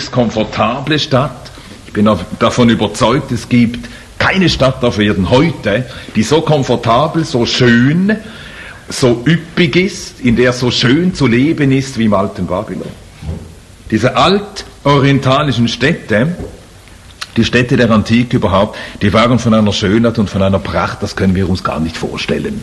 höchst komfortable Stadt. Ich bin davon überzeugt, es gibt keine Stadt auf Erden heute, die so komfortabel, so schön, so üppig ist, in der so schön zu leben ist wie im alten Babylon. Diese altorientalischen Städte, die Städte der Antike überhaupt, die waren von einer Schönheit und von einer Pracht, das können wir uns gar nicht vorstellen.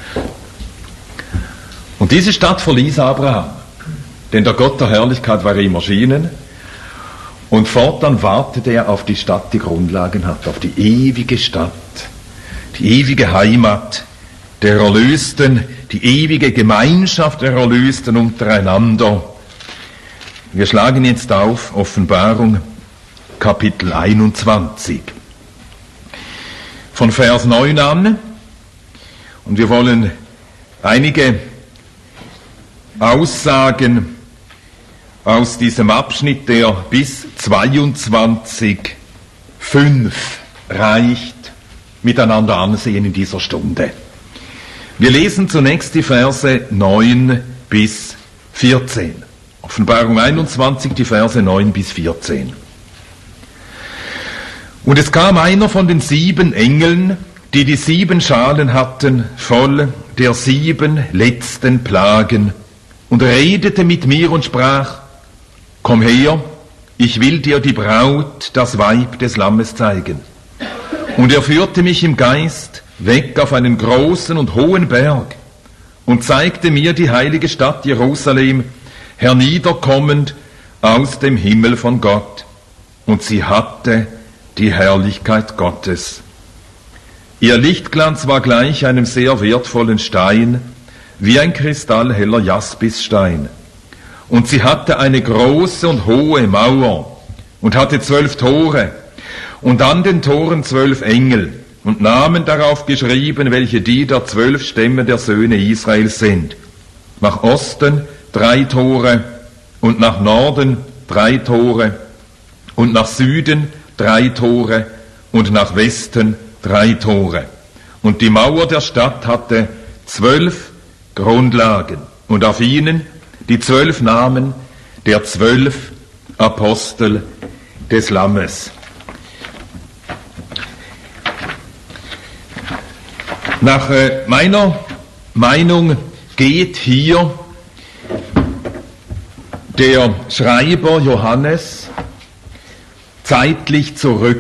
Und diese Stadt verließ Abraham, denn der Gott der Herrlichkeit war ihm erschienen, und fortan wartete er auf die Stadt, die Grundlagen hat, auf die ewige Stadt, die ewige Heimat der Erlösten, die ewige Gemeinschaft der Erlösten untereinander. Wir schlagen jetzt auf Offenbarung Kapitel 21 von Vers 9 an, und wir wollen einige Aussagen aus diesem Abschnitt, der bis 22,5 reicht, miteinander ansehen in dieser Stunde. Wir lesen zunächst die Verse 9 bis 14. Offenbarung 21, die Verse 9 bis 14. Und es kam einer von den 7 Engeln, die die 7 Schalen hatten, voll der 7 letzten Plagen, und redete mit mir und sprach: Komm her, ich will dir die Braut, das Weib des Lammes zeigen. Und er führte mich im Geist weg auf einen großen und hohen Berg und zeigte mir die heilige Stadt Jerusalem, herniederkommend aus dem Himmel von Gott. Und sie hatte die Herrlichkeit Gottes. Ihr Lichtglanz war gleich einem sehr wertvollen Stein, wie ein kristallheller Jaspisstein. Und sie hatte eine große und hohe Mauer und hatte 12 Tore und an den Toren 12 Engel und Namen darauf geschrieben, welche die der 12 Stämme der Söhne Israels sind. Nach Osten 3 Tore und nach Norden 3 Tore und nach Süden 3 Tore und nach Westen 3 Tore. Und die Mauer der Stadt hatte 12 Grundlagen und auf ihnen die 12 Namen der 12 Apostel des Lammes. Nach meiner Meinung geht hier der Schreiber Johannes zeitlich zurück.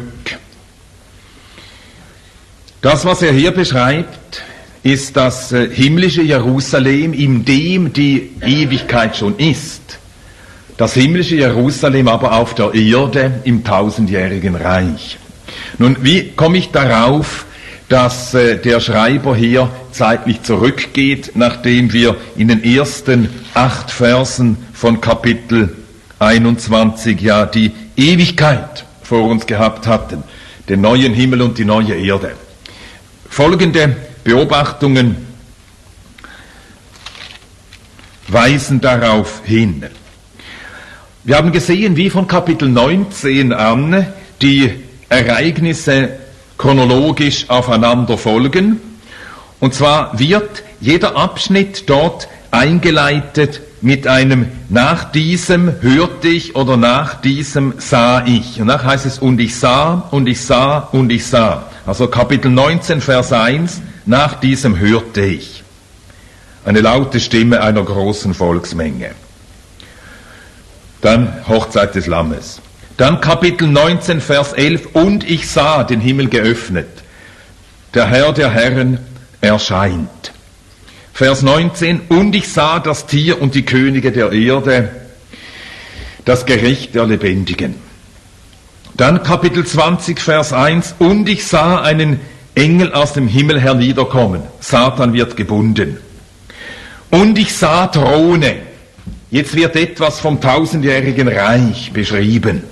Das, was er hier beschreibt, ist das himmlische Jerusalem, in dem die Ewigkeit schon ist. Das himmlische Jerusalem aber auf der Erde im 1000-jährigen Reich. Nun, wie komme ich darauf, dass der Schreiber hier zeitlich zurückgeht, nachdem wir in den ersten 8 Versen von Kapitel 21 ja die Ewigkeit vor uns gehabt hatten, den neuen Himmel und die neue Erde. Folgende Beobachtungen weisen darauf hin. Wir haben gesehen, wie von Kapitel 19 an die Ereignisse chronologisch aufeinander folgen. Und zwar wird jeder Abschnitt dort eingeleitet mit einem nach diesem hörte ich oder nach diesem sah ich. Und danach heißt es und ich sah und ich sah und ich sah. Also Kapitel 19, Vers 1, nach diesem hörte ich. Eine laute Stimme einer großen Volksmenge. Dann Hochzeit des Lammes. Dann Kapitel 19, Vers 11, und ich sah den Himmel geöffnet. Der Herr der Herren erscheint. Vers 19, und ich sah das Tier und die Könige der Erde, das Gericht der Lebendigen. Dann Kapitel 20, Vers 1, und ich sah einen Engel aus dem Himmel herniederkommen. Satan wird gebunden. Und ich sah Throne. Jetzt wird etwas vom 1000-jährigen Reich beschrieben.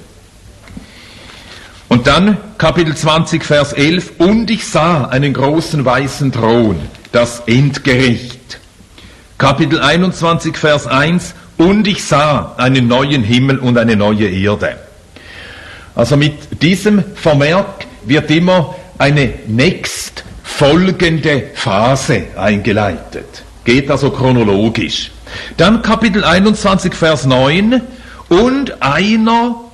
Und dann Kapitel 20, Vers 11, und ich sah einen großen weißen Thron, das Endgericht. Kapitel 21, Vers 1, und ich sah einen neuen Himmel und eine neue Erde. Also mit diesem Vermerk wird immer eine nächstfolgende Phase eingeleitet. Geht also chronologisch. Dann Kapitel 21, Vers 9, und einer